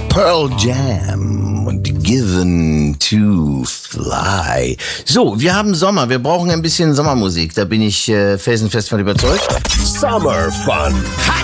Pearl Jam und Given to Fly. So, wir haben Sommer. Wir brauchen ein bisschen Sommermusik. Da bin ich felsenfest von überzeugt. Summer Fun.